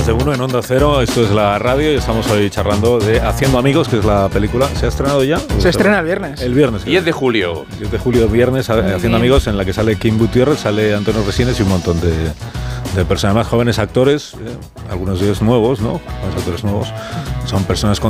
de uno en Onda Cero, esto es la radio y estamos hoy charlando de Haciendo Amigos, que es la película. ¿Se ha estrenado ya? Se estrena el viernes. El viernes. 10 de julio. 10 de julio, viernes, Haciendo Amigos, en la que sale Kim Gutiérrez, sale Antonio Resines y un montón de personas más jóvenes, actores, algunos de ellos nuevos, ¿no? Los actores nuevos son personas con